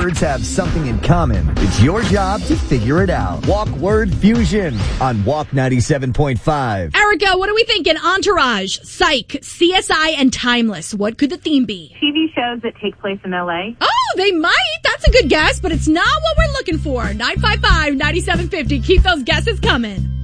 words have something in common. It's your job to figure it out. Walk Word Fusion on Walk 97.5. Erica, what are we thinking? Entourage, Psych, CSI, and Timeless. What could the theme be? TV shows that take place in L.A. Oh, they might. That's a good guess, but it's not what we're looking for. 955-9750. Keep those guesses coming.